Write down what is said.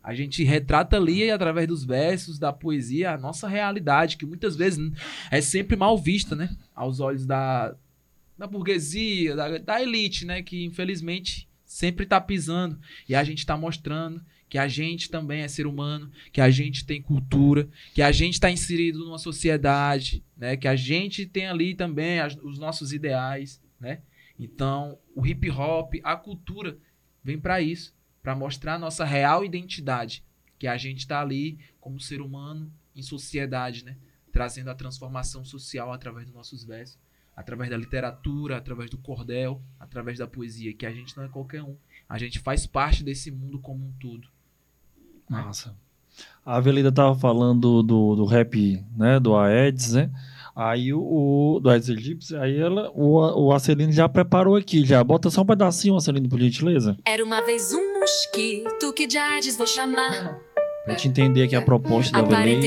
A gente retrata ali, através dos versos, da poesia, a nossa realidade, que muitas vezes é sempre mal vista, né? Aos olhos da burguesia, da elite, né? Que infelizmente sempre está pisando. E a gente está mostrando que a gente também é ser humano, que a gente tem cultura, que a gente está inserido numa sociedade, né? Que a gente tem ali também os nossos ideais, né? Então, o hip hop, a cultura, vem para isso, para mostrar a nossa real identidade, que a gente está ali como ser humano em sociedade, né? Trazendo a transformação social através dos nossos versos, através da literatura, através do cordel, através da poesia, que a gente não é qualquer um. A gente faz parte desse mundo como um todo. Massa. A Avelida tava falando do rap, né, do Aedes, né? Aí do Aedes aegypti, aí o Acelino já preparou aqui, já. Bota só um pedacinho, Acelino, por gentileza. Era uma vez um mosquito que de Aedes vou chamar. Pra gente entender aqui a proposta da Avelida.